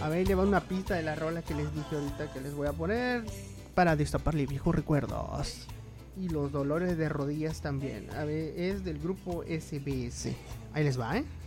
A ver, lleva una pista de la rola que les dije ahorita que les voy a poner para destaparle viejos recuerdos. Y los dolores de rodillas también. A ver, es del grupo SBS. Ahí les va, ¿eh?